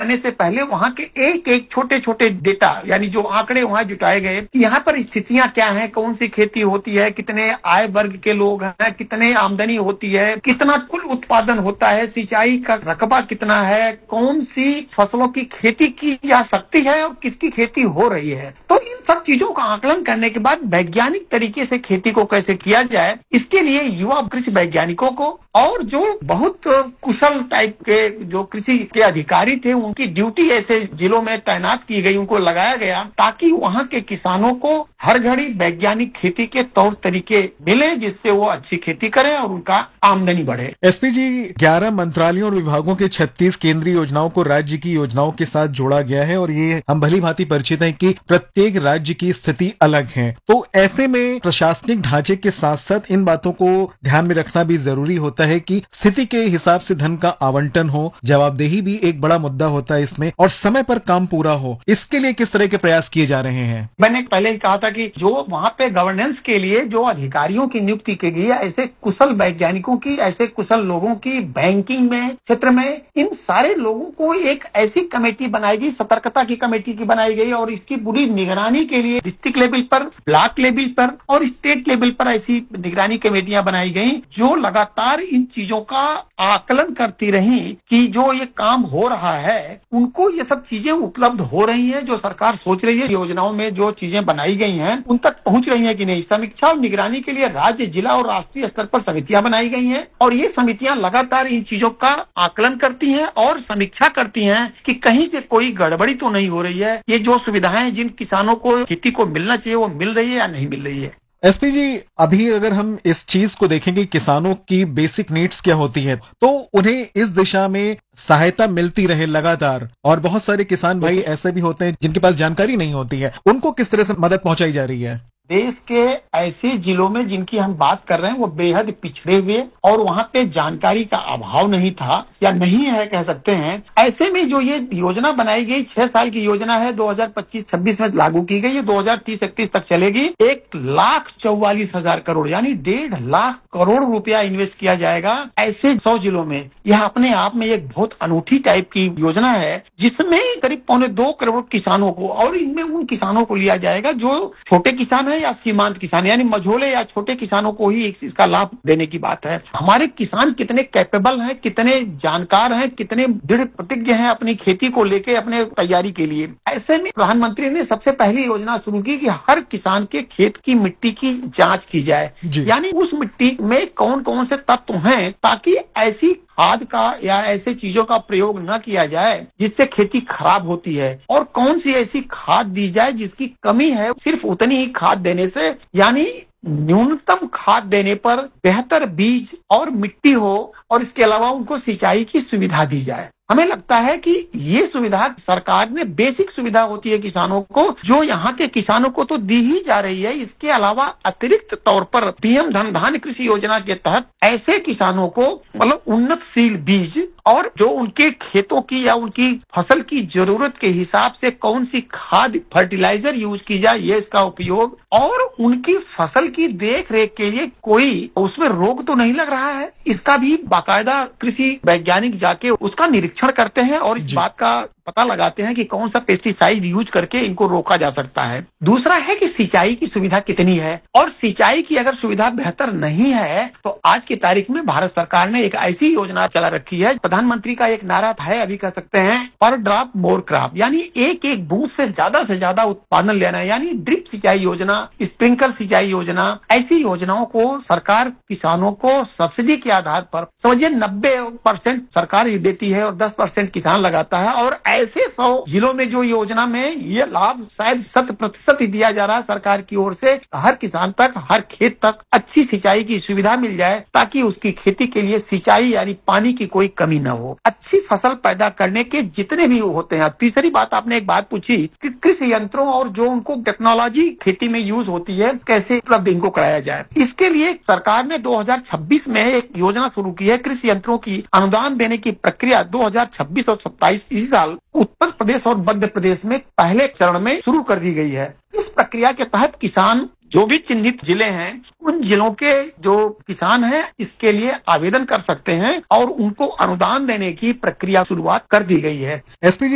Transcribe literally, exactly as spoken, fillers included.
करने से पहले वहाँ के एक एक छोटे छोटे डेटा यानी जो आंकड़े वहाँ जुटाए गए कि यहाँ पर स्थितियां क्या हैं, कौन सी खेती होती है, कितने आय वर्ग के लोग हैं, कितने आमदनी होती है, कितना कुल उत्पादन होता है, सिंचाई का रकबा कितना है, कौन सी फसलों की खेती की जा सकती है और किसकी खेती हो रही है। तो इन सब चीजों का आकलन करने के बाद वैज्ञानिक तरीके से खेती को कैसे किया जाए, इसके लिए युवा कृषि वैज्ञानिकों को और जो बहुत कुशल टाइप के जो कृषि के अधिकारी थे उनकी ड्यूटी ऐसे जिलों में तैनात की गई, उनको लगाया गया ताकि वहाँ के किसानों को हर घड़ी वैज्ञानिक खेती के तौर तरीके मिले जिससे वो अच्छी खेती करें और उनका आमदनी बढ़े। एसपी जी, ग्यारह मंत्रालयों और विभागों के छत्तीस केंद्रीय योजनाओं को राज्य की योजनाओं के साथ जोड़ा गया है और ये हम भली भांति परिचित हैं कि प्रत्येक राज्य की स्थिति अलग है। तो ऐसे में प्रशासनिक ढांचे के साथ साथ इन बातों को ध्यान में रखना भी जरूरी होता है कि स्थिति के हिसाब से धन का आवंटन हो, जवाबदेही भी एक बड़ा मुद्दा होता है इसमें, और समय पर काम पूरा हो। इसके लिए किस तरह के प्रयास किए जा रहे हैं? मैंने पहले ही कहा था कि जो वहाँ पे गवर्नेंस के लिए जो अधिकारियों की नियुक्ति की गई है, ऐसे कुशल वैज्ञानिकों की, ऐसे कुशल लोगों की बैंकिंग में क्षेत्र में, इन सारे लोगों को एक ऐसी कमेटी बनाई गई, सतर्कता की कमेटी की बनाई गई और इसकी पूरी निगरानी के लिए डिस्ट्रिक्ट लेवल पर, ब्लॉक लेवल पर और स्टेट लेवल पर ऐसी निगरानी कमेटियां बनाई गई जो लगातार इन चीजों का आकलन करती रही कि जो ये काम हो रहा है उनको ये सब चीजें उपलब्ध हो रही हैं, जो सरकार सोच रही है योजनाओं में जो चीजें बनाई गई हैं उन तक पहुंच रही हैं कि नहीं। समीक्षा और निगरानी के लिए राज्य, जिला और राष्ट्रीय स्तर पर समितियां बनाई गई हैं और ये समितियां लगातार इन चीजों का आकलन करती हैं और समीक्षा करती हैं कि कहीं से कोई गड़बड़ी तो नहीं हो रही है, ये जो सुविधाएं जिन किसानों को खेती को मिलना चाहिए वो मिल रही है या नहीं मिल रही है। एसपी जी, अभी अगर हम इस चीज को देखेंगे किसानों की बेसिक नीड्स क्या होती है तो उन्हें इस दिशा में सहायता मिलती रहे लगातार, और बहुत सारे किसान भाई ऐसे भी होते हैं जिनके पास जानकारी नहीं होती है, उनको किस तरह से मदद पहुंचाई जा रही है? देश के ऐसे जिलों में जिनकी हम बात कर रहे हैं वो बेहद पिछड़े हुए और वहाँ पे जानकारी का अभाव नहीं था या नहीं है कह सकते हैं, ऐसे में जो ये योजना बनाई गई, छह साल की योजना है, दो हज़ार पच्चीस छब्बीस में लागू की गई है, दो हज़ार तीस इकतीस तक चलेगी। एक लाख चौवालीस हजार करोड़ यानी डेढ़ लाख करोड़ रुपया इन्वेस्ट किया जाएगा ऐसे सौ जिलों में। यह अपने आप में एक बहुत अनूठी टाइप की योजना है जिसमें करीब पौने दो करोड़ किसानों को, और इनमें उन किसानों को लिया जाएगा जो छोटे किसान है या सीमांत किसान यानी मझोले या छोटे किसानों को ही इसका लाभ देने की बात है। हमारे किसान कितने कैपेबल हैं, कितने जानकार हैं, कितने दृढ़ प्रतिज्ञ हैं अपनी खेती को लेके, अपने तैयारी के लिए। ऐसे में प्रधानमंत्री ने सबसे पहली योजना शुरू की कि हर किसान के खेत की मिट्टी की जांच की जाए, यानी उस मिट्टी में कौन कौन से तत्व हैं ताकि ऐसी खाद का या ऐसे चीजों का प्रयोग न किया जाए जिससे खेती खराब होती है, और कौन सी ऐसी खाद दी जाए जिसकी कमी है, सिर्फ उतनी ही खाद देने से यानी न्यूनतम खाद देने पर बेहतर बीज और मिट्टी हो, और इसके अलावा उनको सिंचाई की सुविधा दी जाए। हमें लगता है कि ये सुविधा सरकार ने, बेसिक सुविधा होती है किसानों को, जो यहाँ के किसानों को तो दी ही जा रही है। इसके अलावा अतिरिक्त तौर पर पीएम धन धान्य कृषि योजना के तहत ऐसे किसानों को मतलब उन्नतशील बीज और जो उनके खेतों की या उनकी फसल की जरूरत के हिसाब से कौन सी खाद, फर्टिलाइजर यूज की जाए, ये इसका उपयोग, और उनकी फसल की देख रेख के लिए कोई उसमें रोग तो नहीं लग रहा है, इसका भी बाकायदा कृषि वैज्ञानिक जाके उसका निरीक्षण करते हैं और इस बात का पता लगाते हैं कि कौन सा पेस्टिसाइड यूज करके इनको रोका जा सकता है। दूसरा है कि सिंचाई की सुविधा कितनी है, और सिंचाई की अगर सुविधा बेहतर नहीं है तो आज की तारीख में भारत सरकार ने एक ऐसी योजना चला रखी है, प्रधानमंत्री का एक नारा है अभी कह सकते हैं, पर ड्रॉप मोर क्रॉप, यानी एक एक बूंद से ज्यादा से ज्यादा उत्पादन लेना है, यानी ड्रिप सिंचाई योजना, स्प्रिंकल सिंचाई योजना। ऐसी योजनाओं को सरकार किसानों को सब्सिडी के आधार पर समझिए नब्बे परसेंट सरकार देती है और दस परसेंट किसान लगाता है, और ऐसे सौ जिलों में जो योजना में ये लाभ शायद शत प्रतिशत ही दिया जा रहा है सरकार की ओर से, हर किसान तक, हर खेत तक अच्छी सिंचाई की सुविधा मिल जाए ताकि उसकी खेती के लिए सिंचाई यानी पानी की कोई कमी न हो, अच्छी फसल पैदा करने के जितने भी होते हैं। तीसरी बात, आपने एक बात पूछी कि कृषि यंत्रों और जो उनको टेक्नोलॉजी खेती में यूज होती है कैसे उपलब्ध इनको कराया जाए, इसके लिए सरकार ने दो हज़ार छब्बीस में एक योजना शुरू की है। कृषि यंत्रों की अनुदान देने की प्रक्रिया दो हज़ार छब्बीस और सत्ताईस इसी साल उत्तर प्रदेश और मध्य प्रदेश में पहले चरण में शुरू कर दी गई है। इस प्रक्रिया के तहत किसान जो भी चिन्हित जिले हैं उन जिलों के जो किसान हैं इसके लिए आवेदन कर सकते हैं और उनको अनुदान देने की प्रक्रिया शुरुआत कर दी गई है। एसपी जी